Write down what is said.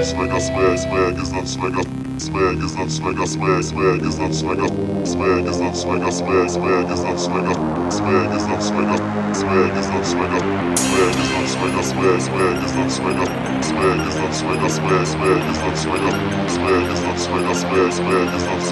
swagger, swag is not swagger. Swag is not swagger, swag is not swagger. Swag is not swagger, swag is not swagger. Swag is not swagger, swag is not swagger. Swag is not swagger, swag is not swagger. Swag is not swagger, swag is not swagger. Swag is not swagger, swag is not